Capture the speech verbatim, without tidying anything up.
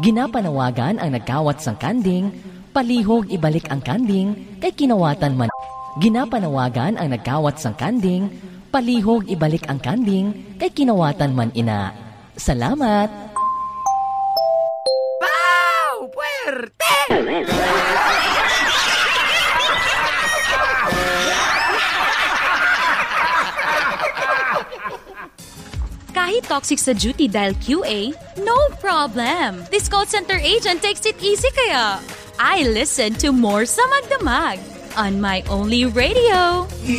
Ginapanawagan ang nagkawat sang kanding, palihog ibalik ang kanding, kay kinawatan man. Ginapanawagan ang nagkawat sang kanding, palihog ibalik ang kanding, kay kinawatan man ina. Salamat! Wow! Puerte! Kahit toxic sa duty dahil Q A, no problem. This call center agent takes it easy kaya. I listen to more sa Magdamag on my only radio.